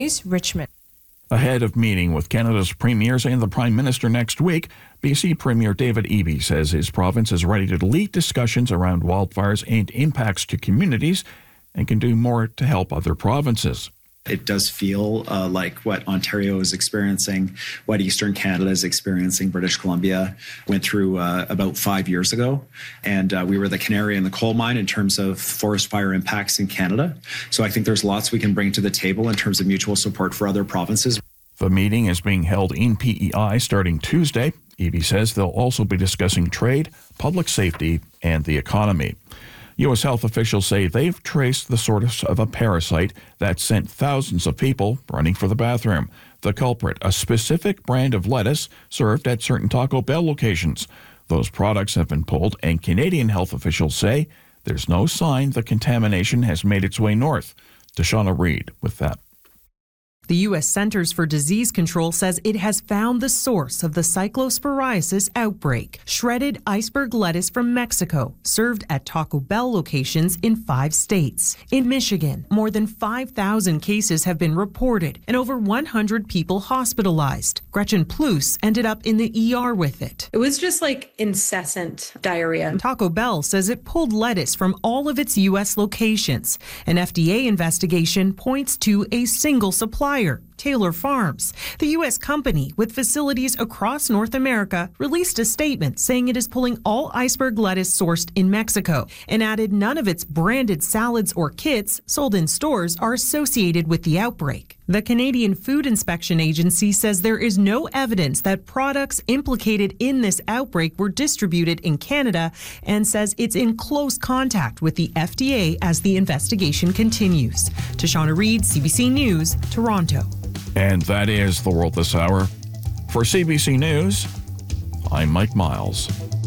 Richmond. Ahead of meeting with Canada's premiers and the Prime Minister next week, BC Premier David Eby says his province is ready to lead discussions around wildfires and impacts to communities and can do more to help other provinces. It does feel like what Ontario is experiencing, what Eastern Canada is experiencing, British Columbia went through about 5 years ago. And we were the canary in the coal mine in terms of forest fire impacts in Canada. So I think there's lots we can bring to the table in terms of mutual support for other provinces. The meeting is being held in PEI starting Tuesday. Eby says they'll also be discussing trade, public safety, and the economy. U.S. health officials say they've traced the source of a parasite that sent thousands of people running for the bathroom. The culprit, a specific brand of lettuce served at certain Taco Bell locations. Those products have been pulled, and Canadian health officials say there's no sign the contamination has made its way north. Deshauna Reed with that. The U.S. Centers for Disease Control says it has found the source of the cyclosporiasis outbreak, shredded iceberg lettuce from Mexico, served at Taco Bell locations in 5 states. In Michigan, more than 5,000 cases have been reported and over 100 people hospitalized. Gretchen Plus ended up in the ER with it. It was just like incessant diarrhea. Taco Bell says it pulled lettuce from all of its U.S. locations. An FDA investigation points to a single supplier, Taylor Farms. The U.S. company, with facilities across North America, released a statement saying it is pulling all iceberg lettuce sourced in Mexico and added none of its branded salads or kits sold in stores are associated with the outbreak. The Canadian Food Inspection Agency says there is no evidence that products implicated in this outbreak were distributed in Canada and says it's in close contact with the FDA as the investigation continues. Tashana Reed, CBC News, Toronto. And that is The World This Hour. For CBC News, I'm Mike Miles.